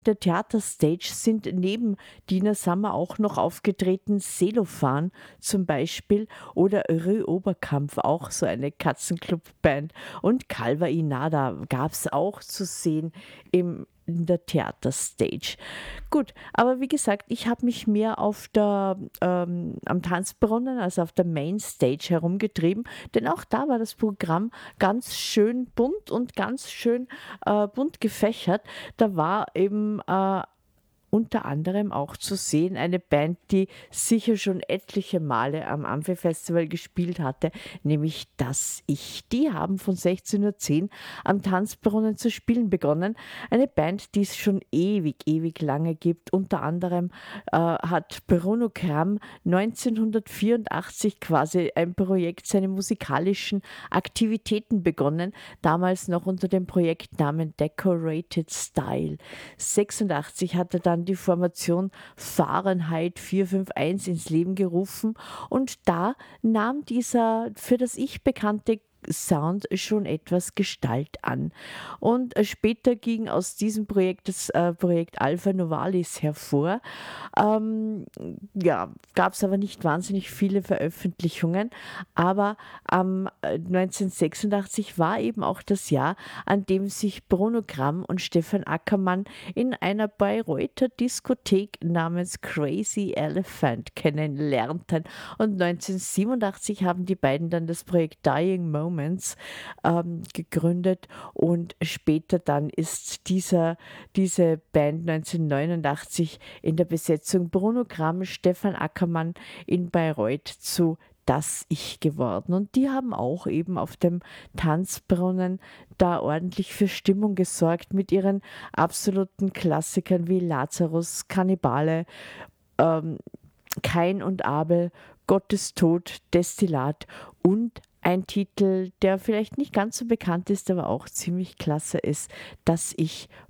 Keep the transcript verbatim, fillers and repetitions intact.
der Theaterstage sind neben Dina Sommer auch noch aufgetreten Selofan zum Beispiel oder Rö Oberkampf, auch so eine Katzenclub-Band. Und Calva Inada gab es auch zu sehen im in der Theaterstage. Gut, aber wie gesagt, ich habe mich mehr auf der, ähm, am Tanzbrunnen, also auf der Mainstage herumgetrieben, denn auch da war das Programm ganz schön bunt und ganz schön äh, bunt gefächert. Da war eben äh, unter anderem auch zu sehen eine Band, die sicher schon etliche Male am Amphi-Festival gespielt hatte, nämlich Das Ich. Die haben von sechzehn Uhr zehn am Tanzbrunnen zu spielen begonnen. Eine Band, die es schon ewig, ewig lange gibt. Unter anderem äh, hat Bruno Kramm neunzehnhundertvierundachtzig quasi ein Projekt, seine musikalischen Aktivitäten begonnen, damals noch unter dem Projektnamen Decorated Style. sechsundachtzig hat er dann die Formation Fahrenheit vier fünf eins ins Leben gerufen und da nahm dieser für das Ich bekannte Sound schon etwas Gestalt an. Und äh, später ging aus diesem Projekt das äh, Projekt Alpha Novalis hervor. Ähm, ja, gab es aber nicht wahnsinnig viele Veröffentlichungen, aber ähm, äh, neunzehnhundertsechsundachtzig war eben auch das Jahr, an dem sich Bruno Gramm und Stefan Ackermann in einer Bayreuther Diskothek namens Crazy Elephant kennenlernten. Und neunzehnhundertsiebenundachtzig haben die beiden dann das Projekt Dying Moments ähm, gegründet und später dann ist dieser, diese Band neunzehnhundertneunundachtzig in der Besetzung Bruno Gramm, Stefan Ackermann in Bayreuth zu Das Ich geworden. Und die haben auch eben auf dem Tanzbrunnen da ordentlich für Stimmung gesorgt mit ihren absoluten Klassikern wie Lazarus, Kannibale, ähm, Kain und Abel, Gottes Tod, Destillat und ein Titel, der vielleicht nicht ganz so bekannt ist, aber auch ziemlich klasse ist, Das Ich